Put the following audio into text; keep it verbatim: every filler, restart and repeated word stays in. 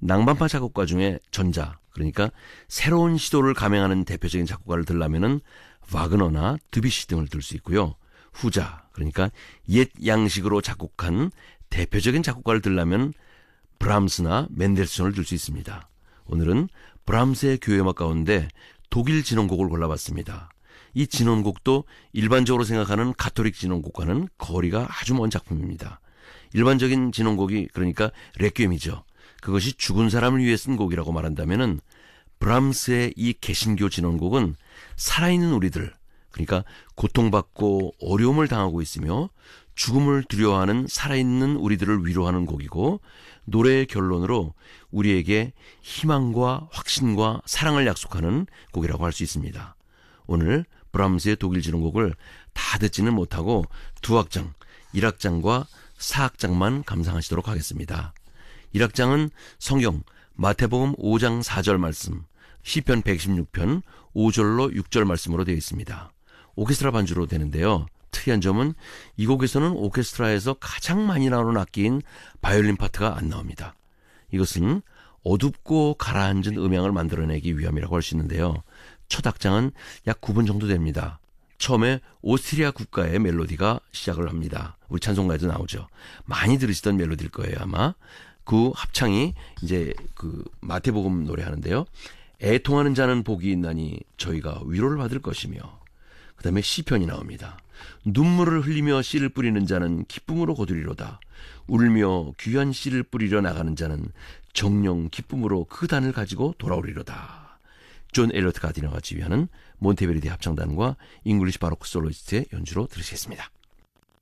낭만파 작곡가 중에 전자, 그러니까 새로운 시도를 감행하는 대표적인 작곡가를 들라면은 와그너나 드뷔시 등을 들 수 있고요. 후자, 그러니까 옛 양식으로 작곡한 대표적인 작곡가를 들라면 브람스나 멘델스존을 들 수 있습니다. 오늘은 브람스의 교회음악 가운데 독일 진원곡을 골라봤습니다. 이 진원곡도 일반적으로 생각하는 가톨릭 진원곡과는 거리가 아주 먼 작품입니다. 일반적인 진원곡이 그러니까 레퀴엠이죠. 그것이 죽은 사람을 위해 쓴 곡이라고 말한다면은 브람스의 이 개신교 진원곡은 살아있는 우리들, 그러니까 고통받고 어려움을 당하고 있으며 죽음을 두려워하는 살아있는 우리들을 위로하는 곡이고, 노래의 결론으로 우리에게 희망과 확신과 사랑을 약속하는 곡이라고 할 수 있습니다. 오늘 브람스의 독일 진원곡을 다 듣지는 못하고 두 악장, 일 악장과 사 악장만 감상하시도록 하겠습니다. 일 악장은 성경 마태복음 오 장 사 절 말씀, 시편 백십육 편 오 절로 육 절 말씀으로 되어 있습니다. 오케스트라 반주로 되는데요. 특이한 점은 이 곡에서는 오케스트라에서 가장 많이 나오는 악기인 바이올린 파트가 안 나옵니다. 이것은 어둡고 가라앉은 음향을 만들어내기 위함이라고 할 수 있는데요. 첫 악장은 약 구 분 정도 됩니다. 처음에 오스트리아 국가의 멜로디가 시작을 합니다. 우리 찬송가에도 나오죠. 많이 들으시던 멜로디일 거예요, 아마. 그 합창이 이제 그 마태복음 노래하는데요. 애통하는 자는 복이 있나니 저희가 위로를 받을 것이며, 그 다음에 시편이 나옵니다. 눈물을 흘리며 씨를 뿌리는 자는 기쁨으로 거두리로다. 울며 귀한 씨를 뿌리려 나가는 자는 정령 기쁨으로 그 단을 가지고 돌아오리로다. 존 엘리어트 가디너가 지휘하는 몬테베르디 합창단과 잉글리시 바로크 솔로이스트의 연주로 들으시겠습니다.